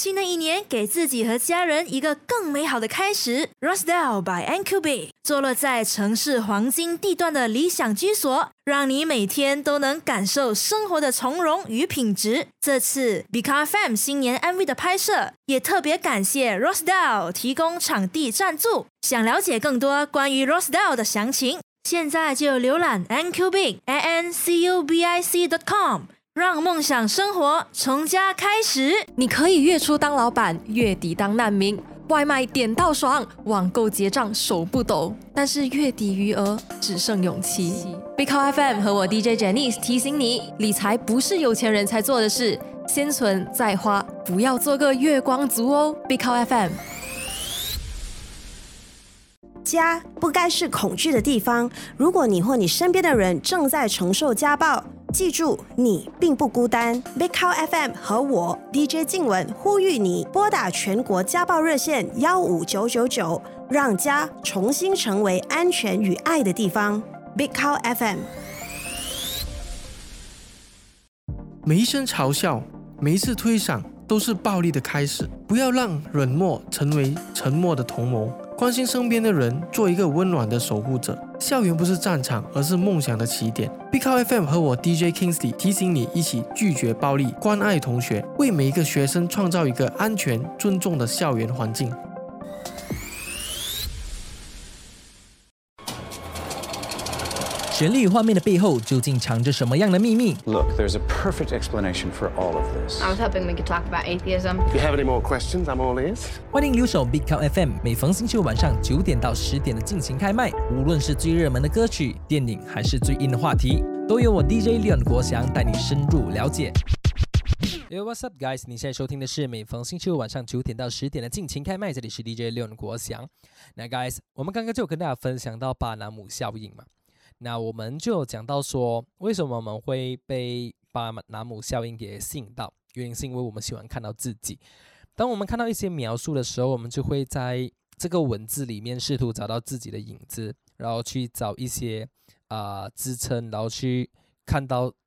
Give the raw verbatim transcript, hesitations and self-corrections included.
新的一年，给自己和家人一个更美好的开始。Rosedale by N Q B 坐落在城市黄金地段的理想居所，让你每天都能感受生活的从容与品质。这次 B K F M 新年 M V 的拍摄，也特别感谢 Rosedale 提供场地赞助。想了解更多关于 Rosedale 的详情，现在就浏览 N Q B A N C U B I C dot com。让梦想生活从家开始。 你可以月初当老板，月底当难民，外卖点到爽，网购结账手不抖，但是月底余额只剩勇气。B K F M 和我 D J Janice 提醒你，理财不是有钱人才做的事，先存再花，不要做个月光族哦。B K F M。 家不该是恐惧的地方。如果你或你身边的人正在承受家暴，记住，你并不孤单。Big Cow F M 和我 D J 静雯呼吁你拨打全国家暴热线一五九九九，让家重新成为安全与爱的地方。Big Cow F M。 每一声嘲笑，每一次推搡，都是暴力的开始。不要让冷漠成为沉默的同谋。关心身边的人，做一个温暖的守护者。校园不是战场，而是梦想的起点。B K F M 和我 D J Kingsley 提醒你，一起拒绝暴力，关爱同学，为每一个学生创造一个安全、尊重的校园环境。 旋律与画面的背后究竟藏着什么样的秘密 Look, there's a perfect explanation for all of this. I was hoping we could talk about atheism. If you have any more questions, I'm all ears. 欢迎留守 Big Cow F M， 每逢星期五晚上九点到十点的尽情开麦。无论是最热门的歌曲、电影，还是最硬的话题，都由我 D J Leon 国祥带你深入了解。Yo, what's up, guys？ 你现在收听的是每逢星期五晚上九点到十点的尽情开麦，这里是 D J Leon 国祥。那 guys， 我们刚刚就有跟大家分享到巴纳姆效应嘛。那我们就有讲到说，为什么我们会被巴纳姆效应给吸引到？原因是因为我们喜欢看到自己。当我们看到一些描述的时候，我们就会在这个文字里面试图找到自己的影子，然后去找一些啊、呃、支撑，然后去看到